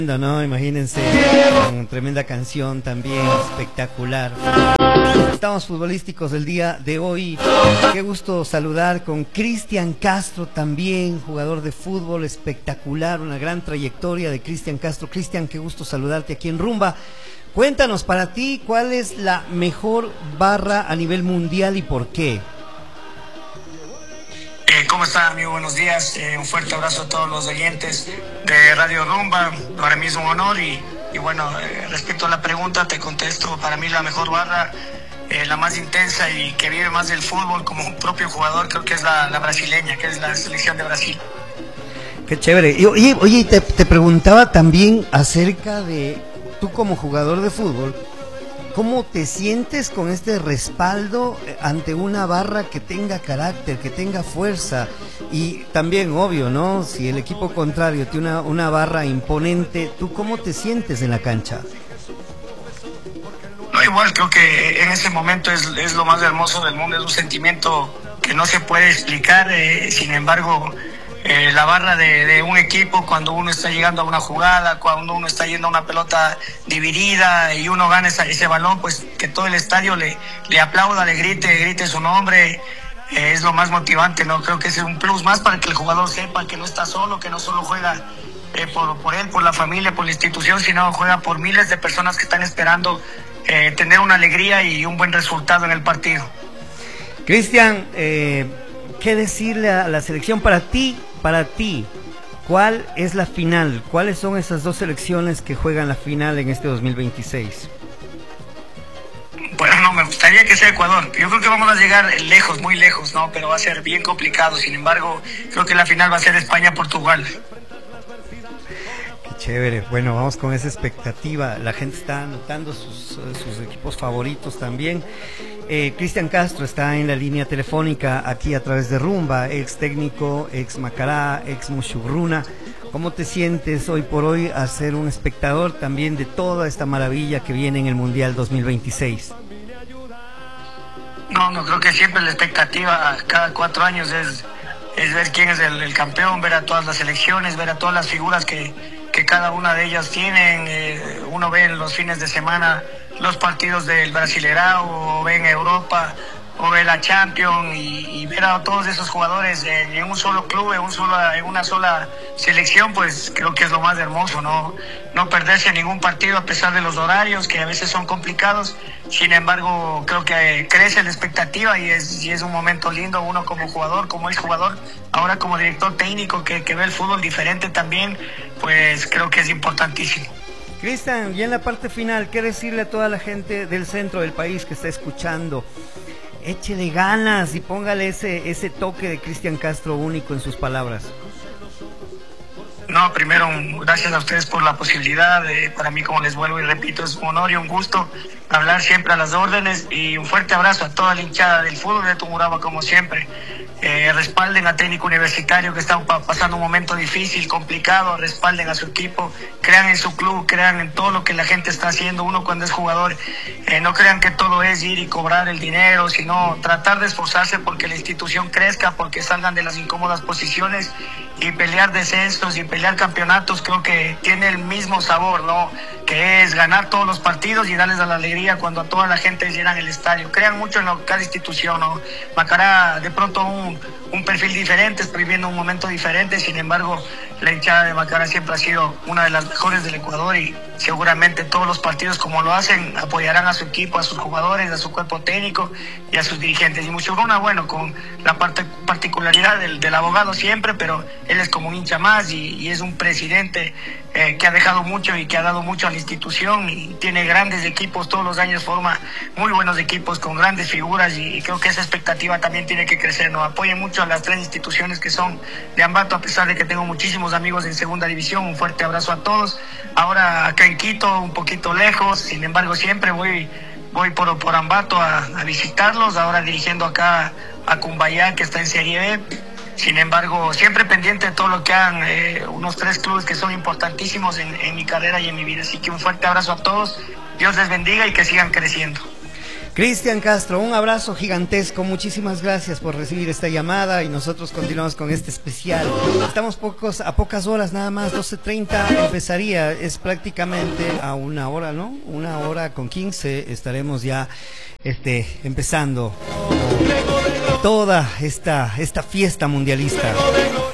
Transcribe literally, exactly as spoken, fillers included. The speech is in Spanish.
¿No? Imagínense, con tremenda canción también, espectacular. Estamos futbolísticos del día de hoy. Qué gusto saludar con Cristian Castro también, jugador de fútbol espectacular, una gran trayectoria de Cristian Castro. Cristian, qué gusto saludarte aquí en Rumba. Cuéntanos para ti, ¿cuál es la mejor barra a nivel mundial y por qué? Eh, ¿Cómo están, amigo? Buenos días. Eh, un fuerte abrazo a todos los oyentes de Radio Rumba. Para mí es un honor y, y bueno, eh, respecto a la pregunta te contesto. Para mí la mejor barra, eh, la más intensa y que vive más del fútbol como un propio jugador, creo que es la, la brasileña, que es la selección de Brasil. Qué chévere. Y, oye, oye te, te preguntaba también acerca de tú como jugador de fútbol. ¿Cómo te sientes con este respaldo ante una barra que tenga carácter, que tenga fuerza? Y también, obvio, ¿no? Si el equipo contrario tiene una, una barra imponente, ¿tú cómo te sientes en la cancha? No, igual, creo que en ese momento es, es lo más hermoso del mundo, es un sentimiento que no se puede explicar, eh, sin embargo... Eh, la barra de, de un equipo cuando uno está llegando a una jugada, cuando uno está yendo a una pelota dividida y uno gana esa, ese balón, pues que todo el estadio le, le aplauda, le grite, grite su nombre, eh, es lo más motivante, ¿no? Creo que es un plus más para que el jugador sepa que no está solo, que no solo juega eh, por, por él, por la familia, por la institución, sino juega por miles de personas que están esperando eh, tener una alegría y un buen resultado en el partido. Cristian, eh, ¿qué decirle a la selección para ti? Para ti, ¿cuál es la final? ¿Cuáles son esas dos selecciones que juegan la final en este dos mil veintiséis? Bueno, no, me gustaría que sea Ecuador. Yo creo que vamos a llegar lejos, muy lejos, ¿no? Pero va a ser bien complicado. Sin embargo, creo que la final va a ser España-Portugal. Qué chévere. Bueno, vamos con esa expectativa. La gente está anotando sus, sus equipos favoritos también. Eh, Cristian Castro está en la línea telefónica aquí a través de Rumba, ex técnico, ex Macará, ex Mushugruna. ¿Cómo te sientes hoy por hoy a ser un espectador también de toda esta maravilla que viene en el Mundial dos mil veintiséis? No, no, creo que siempre la expectativa cada cuatro años es, es ver quién es el, el campeón, ver a todas las selecciones, ver a todas las figuras que, que cada una de ellas tienen. Eh, uno ve en los fines de semana los partidos del Brasileirao, o ve en Europa, o ve la Champions, y, y ver a todos esos jugadores en, en un solo club, en, un solo, en una sola selección, pues creo que es lo más hermoso, ¿no? No perderse ningún partido a pesar de los horarios, que a veces son complicados. Sin embargo, creo que crece la expectativa y es, y es un momento lindo, uno como jugador, como exjugador, ahora como director técnico que, que ve el fútbol diferente también, pues creo que es importantísimo. Cristian, y en la parte final, ¿qué decirle a toda la gente del centro del país que está escuchando? Échele ganas y póngale ese, ese toque de Cristian Castro único en sus palabras. No, primero, gracias a ustedes por la posibilidad. De, para mí, como les vuelvo y repito, es un honor y un gusto hablar siempre a las órdenes. Y un fuerte abrazo a toda la hinchada del fútbol de Tungurahua, como siempre. Eh, respalden a Técnico Universitario, que está pasando un momento difícil, complicado. Respalden a su equipo, crean en su club, crean en todo lo que la gente está haciendo. Uno cuando es jugador, eh, no crean que todo es ir y cobrar el dinero, sino tratar de esforzarse porque la institución crezca, porque salgan de las incómodas posiciones y pelear descensos y pelear campeonatos. Creo que tiene el mismo sabor, ¿no? Que es ganar todos los partidos y darles a la alegría cuando a toda la gente llena el estadio. Crean mucho en lo, cada institución, ¿no? Macará, de pronto un, un perfil diferente, estoy viviendo un momento diferente. Sin embargo, la hinchada de Macará siempre ha sido una de las mejores del Ecuador y seguramente todos los partidos, como lo hacen, apoyarán a su equipo, a sus jugadores, a su cuerpo técnico y a sus dirigentes. Y Mushugruna, bueno, con la parte, particularidad del, del abogado siempre, pero él es como un hincha más y, y es un presidente eh, que ha dejado mucho y que ha dado mucho a la institución y tiene grandes equipos, todos los años forma muy buenos equipos con grandes figuras y, y creo que esa expectativa también tiene que crecer, ¿no? Apoyen mucho a las tres instituciones que son de Ambato, a pesar de que tengo muchísimos amigos en segunda división. Un fuerte abrazo a todos. Ahora acá en Quito, un poquito lejos, sin embargo siempre voy voy por, por Ambato a, a visitarlos, ahora dirigiendo acá a Cumbayá, que está en Serie B. Sin embargo, siempre pendiente de todo lo que hagan eh, unos tres clubes que son importantísimos en, en mi carrera y en mi vida. Así que un fuerte abrazo a todos, Dios les bendiga y que sigan creciendo. Cristian Castro, un abrazo gigantesco, muchísimas gracias por recibir esta llamada y nosotros continuamos con este especial. Estamos pocos, a pocas horas nada más, doce treinta empezaría, es prácticamente a una hora, ¿no? Una hora con quince estaremos ya este, empezando toda esta, esta fiesta mundialista.